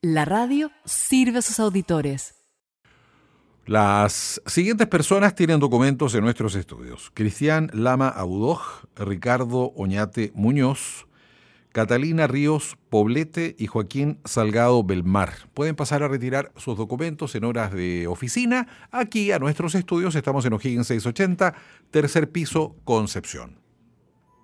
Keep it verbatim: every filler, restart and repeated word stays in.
La radio sirve a sus auditores. Las siguientes personas tienen documentos en nuestros estudios: Cristian Lama Audoj, Ricardo Oñate Muñoz, Catalina Ríos Poblete y Joaquín Salgado Belmar. Pueden pasar a retirar sus documentos en horas de oficina aquí a nuestros estudios. Estamos en O'Higgins seiscientos ochenta, tercer piso, Concepción.